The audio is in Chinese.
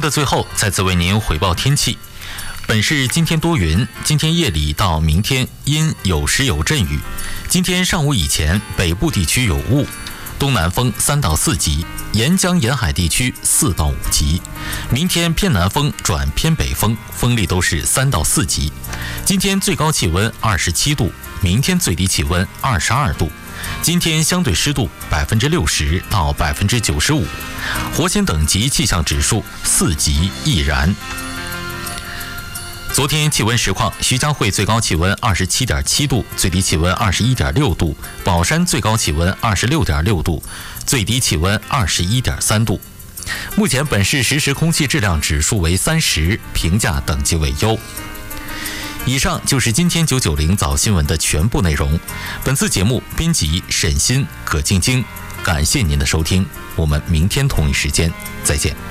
的最后，再次为您回报天气。本市今天多云，今天夜里到明天阴有时有阵雨。今天上午以前，北部地区有雾，东南风3到4级，沿江沿海地区4到5级。明天偏南风转偏北风，风力都是3到4级。今天最高气温27度，明天最低气温22度。今天相对湿度60%到95%，火险等级气象指数4级易燃。昨天气温实况：徐家汇最高气温27.7度，最低气温21.6度；宝山最高气温26.6度，最低气温21.3度。目前本市实时空气质量指数为30，评价等级为优。以上就是今天990早新闻的全部内容。本次节目编辑沈鑫、葛晶晶，感谢您的收听，我们明天同一时间再见。